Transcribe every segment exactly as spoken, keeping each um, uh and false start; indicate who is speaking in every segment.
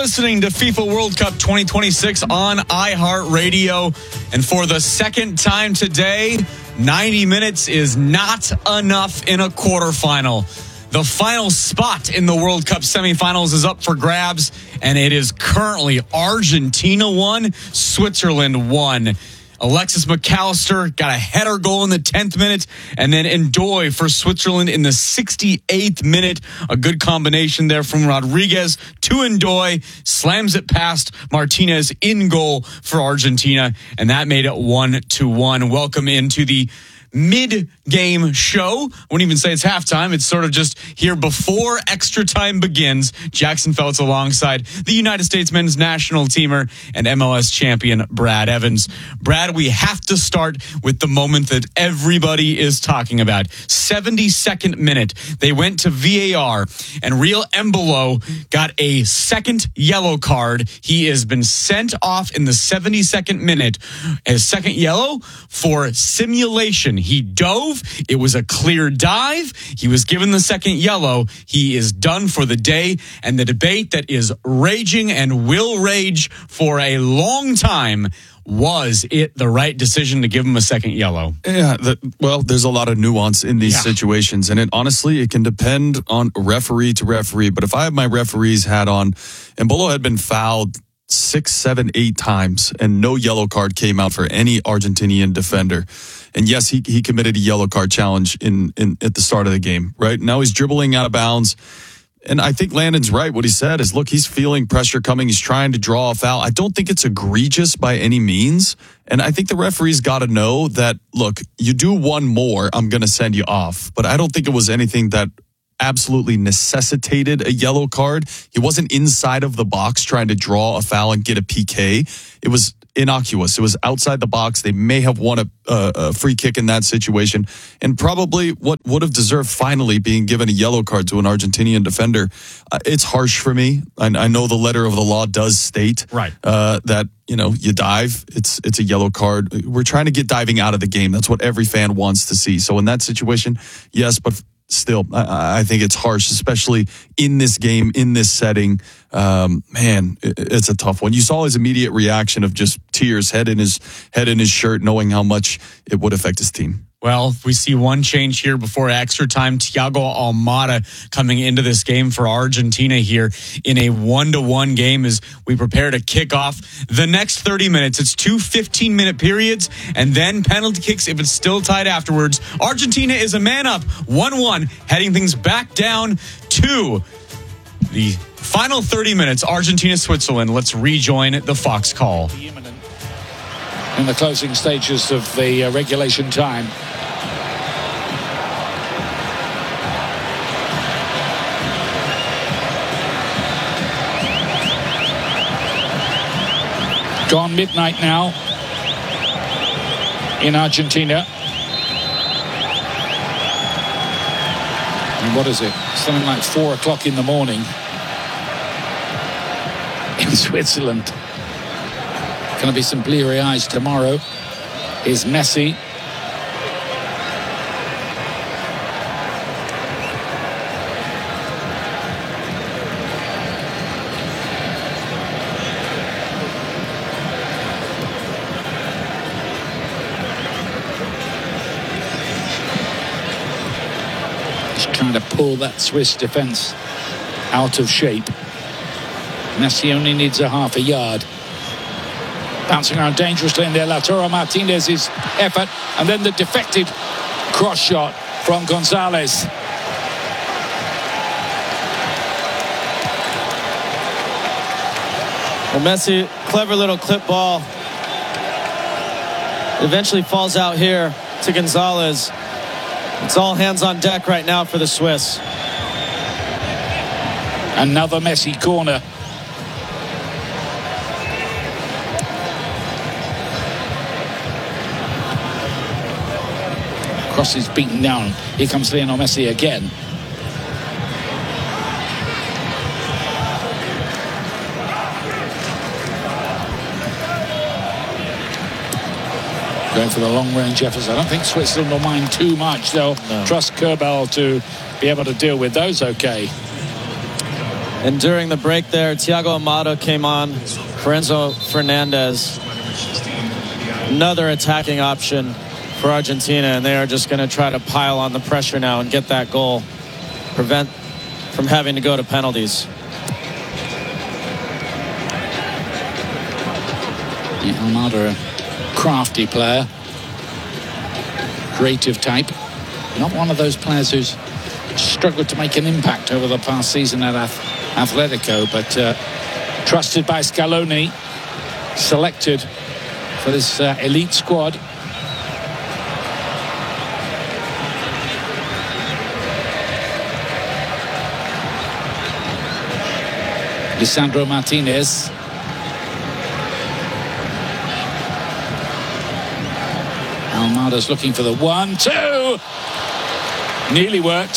Speaker 1: listening to FIFA World Cup twenty twenty-six on iHeartRadio. And for the second time today, ninety minutes is not enough in a quarterfinal. The final spot in the World Cup semifinals is up for grabs, and it is currently Argentina one, Switzerland one. Alexis McAllister got a header goal in the tenth minute, and then Ndoye for Switzerland in the sixty-eighth minute. A good combination there from Rodriguez to Ndoye, slams it past Martinez in goal for Argentina, and that made it one to one. Welcome into the mid-game show. I wouldn't even say it's halftime. It's sort of just here before extra time begins. Jackson Feltz alongside the United States men's national teamer and M L S champion Brad Evans. Brad, we have to start with the moment that everybody is talking about. seventy-second minute. They went to V A R, and Real Embolo got a second yellow card. He has been sent off in the seventy-second minute. A second yellow for simulation. He dove. It was a clear dive. He was given the second yellow. He is done for the day. And the debate that is raging and will rage for a long time, was it the right decision to give him a second yellow?
Speaker 2: Yeah, the, well, there's a lot of nuance in these yeah. situations. And it honestly, it can depend on referee to referee. But if I have my referee's hat on, Embolo had been fouled six, seven, eight times, and no yellow card came out for any Argentinian defender. And yes, he he committed a yellow card challenge in, in at the start of the game, right? Now he's dribbling out of bounds. And I think Landon's right. What he said is, look, he's feeling pressure coming. He's trying to draw a foul. I don't think it's egregious by any means. And I think the referee's got to know that, look, you do one more, I'm going to send you off. But I don't think it was anything that absolutely necessitated a yellow card. He wasn't inside of the box trying to draw a foul and get a P K. It was innocuous. It was outside the box. They may have won a, a, a free kick in that situation, and probably what would have deserved finally being given a yellow card to an Argentinian defender. Uh, it's harsh for me. I, I know the letter of the law does state
Speaker 1: right.
Speaker 2: uh, that, you know, you dive, it's it's a yellow card. We're trying to get diving out of the game. That's what every fan wants to see. So in that situation, yes, but still, I, I think it's harsh, especially in this game, in this setting. Um, man, it, it's a tough one. You saw his immediate reaction of just tears, head in his head in his shirt, knowing how much it would affect his team.
Speaker 1: Well, we see one change here before extra time. Thiago Almada coming into this game for Argentina here in a one-to-one game as we prepare to kick off the next thirty minutes. It's two fifteen-minute periods and then penalty kicks if it's still tied afterwards. Argentina is a man up, one one, heading things back down to the final thirty minutes. Argentina-Switzerland. Let's rejoin the Fox call.
Speaker 3: In the closing stages of the uh, regulation time. Gone midnight now in Argentina. And what is it? Something like four o'clock in the morning in Switzerland. Going to be some bleary eyes tomorrow. Is Messi. Just trying to pull that Swiss defence out of shape. Messi only needs a half a yard. Bouncing around dangerously in there, Lautaro Martinez's effort, and then the defected cross shot from Gonzalez.
Speaker 4: Well, Messi, clever little clip ball. Eventually falls out here to Gonzalez. It's all hands on deck right now for the Swiss.
Speaker 3: Another Messi corner. Cross is beaten down. Here comes Lionel Messi again. Going for the long-range efforts. I don't think Switzerland will mind too much. They'll no. trust Kerbel to be able to deal with those okay.
Speaker 4: And during the break there, Thiago Almada came on for Enzo Fernandez. Another attacking option for Argentina, and they are just going to try to pile on the pressure now and get that goal. Prevent from having to go to penalties.
Speaker 3: Yeah, Almada, a crafty player. Creative type. Not one of those players who's struggled to make an impact over the past season at Atletico, but uh, trusted by Scaloni, selected for this uh, elite squad. Lisandro Martinez. Almada's looking for the one, two. Nearly worked.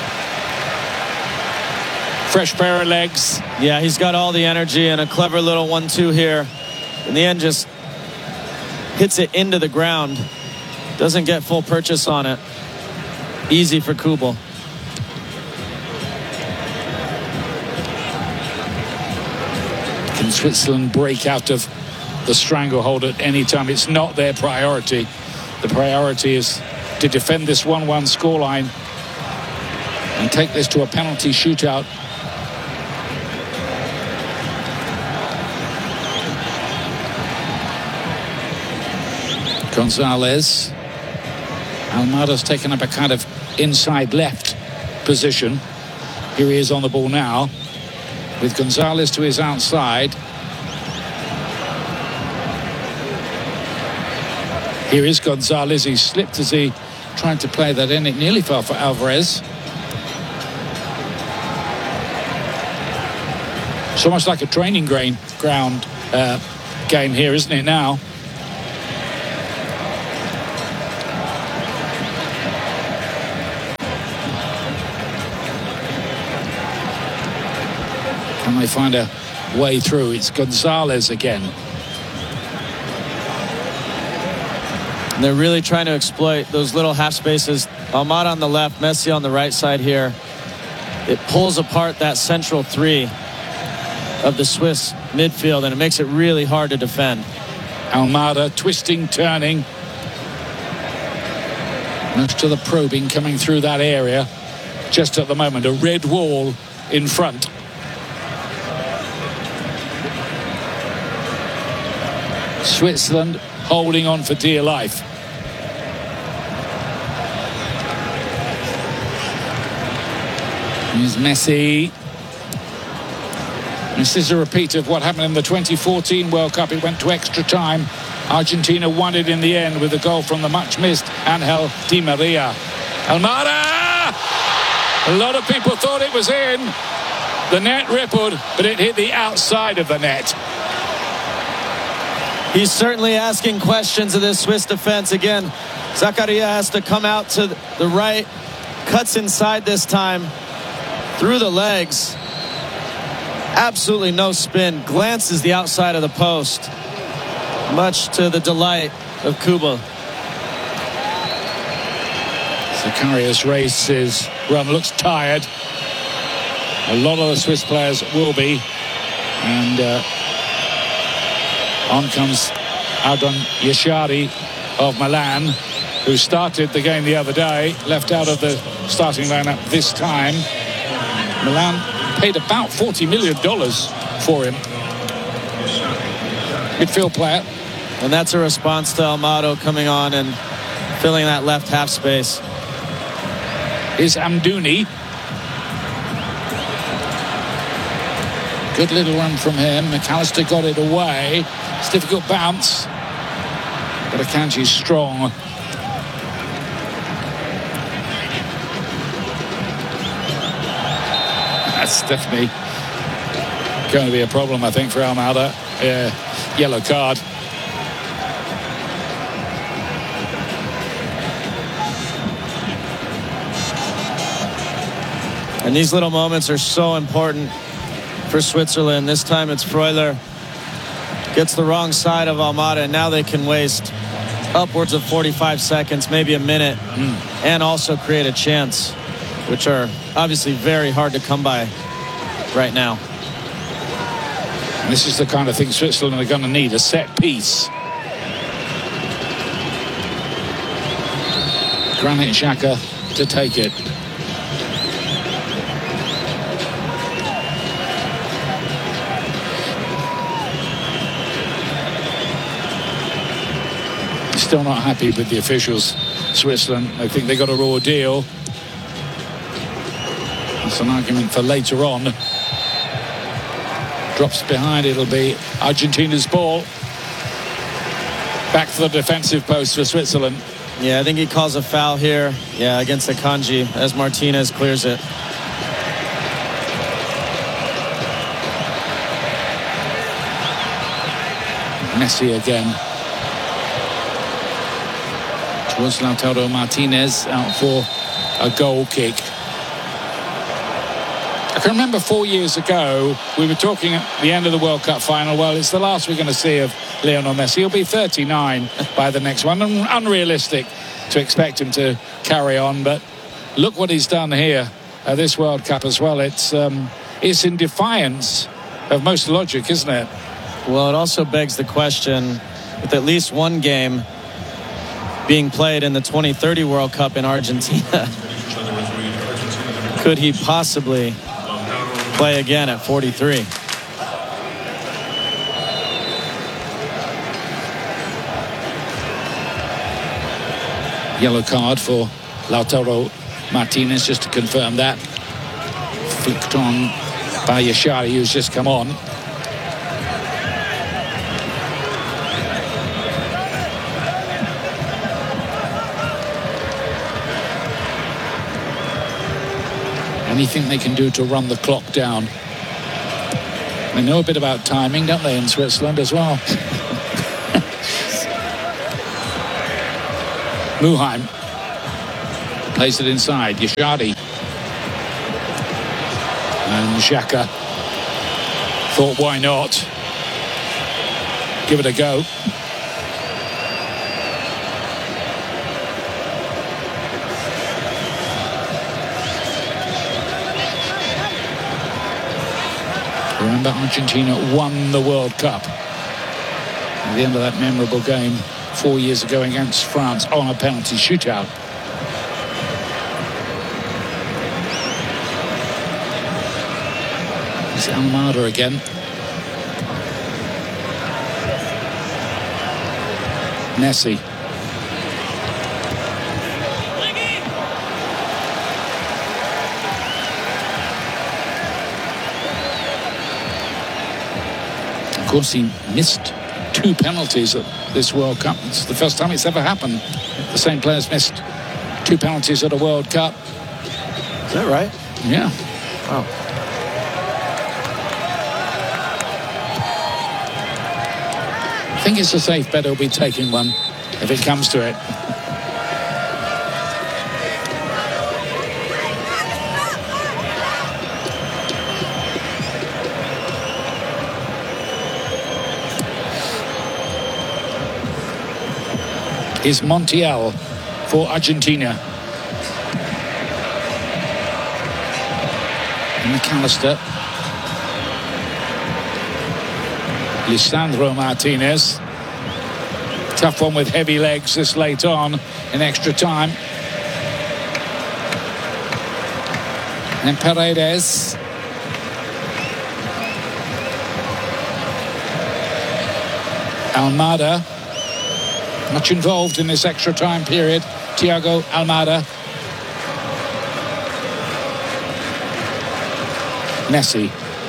Speaker 3: Fresh pair of legs.
Speaker 4: Yeah, he's got all the energy and a clever little one two here. In the end, just hits it into the ground. Doesn't get full purchase on it. Easy for Kubel.
Speaker 3: Can Switzerland break out of the stranglehold at any time? It's not their priority. The priority is to defend this one one scoreline and take this to a penalty shootout. Gonzalez. Almada's taken up a kind of inside left position. Here he is on the ball now, with Gonzalez to his outside. Here is Gonzalez. He slipped as he tried to play that in. It nearly fell for Alvarez. It's almost like a training grain, ground uh, game here, isn't it now? Can they find a way through? It's Gonzalez again.
Speaker 4: And they're really trying to exploit those little half spaces. Almada on the left, Messi on the right side here. It pulls apart that central three of the Swiss midfield, and it makes it really hard to defend.
Speaker 3: Almada twisting, turning. Most of the probing coming through that area. Just at the moment, a red wall in front. Switzerland holding on for dear life. Here's Messi. This is a repeat of what happened in the twenty fourteen World Cup. It went to extra time. Argentina won it in the end with a goal from the much-missed Angel Di Maria. Almada! A lot of people thought it was in. The net rippled, but it hit the outside of the net.
Speaker 4: He's certainly asking questions of this Swiss defense. Again, Zakaria has to come out to the right, cuts inside this time, through the legs. Absolutely no spin, glances the outside of the post, much to the delight of Kuba.
Speaker 3: Zacharias raised his run, looks tired. A lot of the Swiss players will be. And uh, on comes Adon Yashari of Milan, who started the game the other day, left out of the starting lineup this time. Milan paid about forty million dollars for him. Midfield player.
Speaker 4: And that's a response to Almada coming on and filling that left half space.
Speaker 3: Is Amdouni. Good little run from him. McAllister got it away. It's a difficult bounce. But Akanji's strong. That's definitely going to be a problem, I think, for Almada. Yeah, yellow card.
Speaker 4: And these little moments are so important for Switzerland. This time it's Freuler. Gets the wrong side of Almada, and now they can waste upwards of forty-five seconds, maybe a minute, mm. and also create a chance, which are obviously very hard to come by. right now.
Speaker 3: And this is the kind of thing Switzerland are going to need, a set piece. Granit Xhaka to take it. Still not happy with the officials, Switzerland. I think they got a raw deal. That's an argument for later on. Drops behind, it'll be Argentina's ball. Back to the defensive post for Switzerland.
Speaker 4: Yeah, I think he calls a foul here. Yeah, against Akanji as Martinez clears it.
Speaker 3: Messi again. Towards Lautaro Martinez, out for a goal kick. I can remember four years ago, we were talking at the end of the World Cup final, well, it's the last we're going to see of Lionel Messi. He'll be thirty-nine by the next one. And unrealistic to expect him to carry on, but look what he's done here at this World Cup as well. It's, um, it's in defiance of most logic, isn't it?
Speaker 4: Well, it also begs the question, with at least one game being played in the twenty thirty World Cup in Argentina, could he possibly play again at forty-three?
Speaker 3: Yellow card for Lautaro Martinez, just to confirm that. Flicked on by Yashari, who's just come on. Anything they can do to run the clock down. They know a bit about timing, don't they, in Switzerland as well? Muheim plays it inside. Yashadi. And Xhaka thought, why not? Give it a go. Remember, Argentina won the World Cup at the end of that memorable game four years ago against France on a penalty shootout. It's Almada again. Messi. Of course, he missed two penalties at this World Cup. It's the first time it's ever happened. The same players missed two penalties at a World Cup.
Speaker 4: Is that right?
Speaker 3: Yeah.
Speaker 4: Wow.
Speaker 3: I think it's a safe bet he'll be taking one if it comes to it. Is Montiel for Argentina. McAllister. Lisandro Martinez. Tough one with heavy legs this late on in extra time. And Paredes. Almada. Much involved in this extra time period. Thiago Almada. Messi.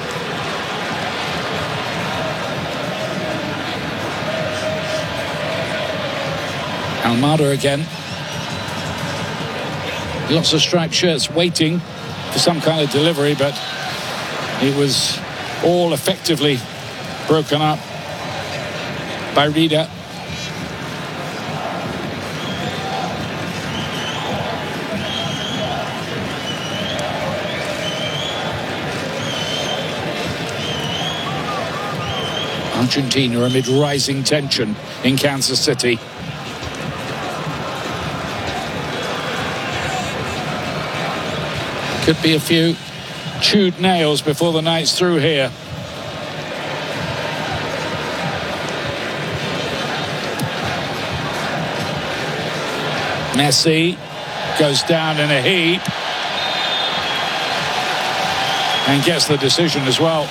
Speaker 3: Almada again. Lots of striped shirts waiting for some kind of delivery, but it was all effectively broken up by Rida. Argentina amid rising tension in Kansas City. Could be a few chewed nails before the night's through here. Messi goes down in a heap and gets the decision as well.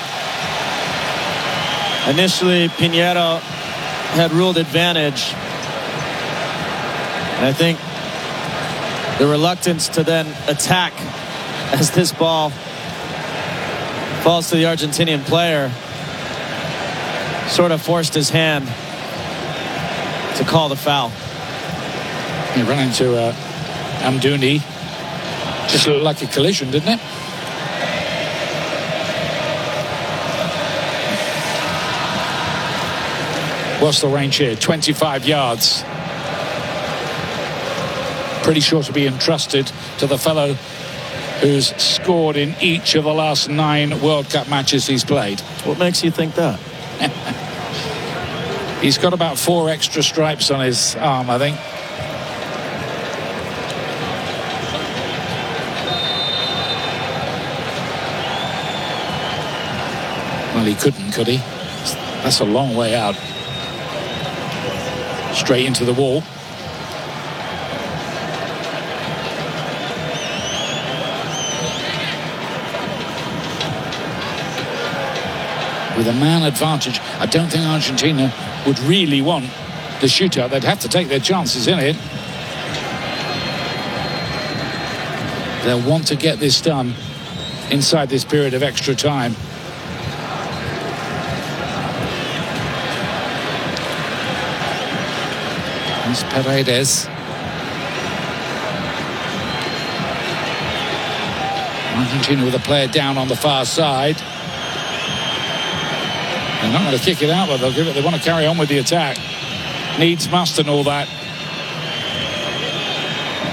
Speaker 4: Initially, Pinheiro had ruled advantage. And I think the reluctance to then attack as this ball falls to the Argentinian player sort of forced his hand to call the foul.
Speaker 3: He ran into uh, Amdouni. Just looked like a collision, didn't it? What's the range here? twenty-five yards. Pretty sure to be entrusted to the fellow who's scored in each of the last nine World Cup matches he's played.
Speaker 4: What makes you think that?
Speaker 3: He's got about four extra stripes on his arm, I think. Well, he couldn't, could he? That's a long way out. Straight into the wall. With a man advantage, I don't think Argentina would really want the shootout. They'd have to take their chances in it. They'll want to get this done inside this period of extra time. There's Paredes. Argentina with a player down on the far side. They're not going to kick it out, but they'll give it. They want to carry on with the attack. Needs, must, and all that.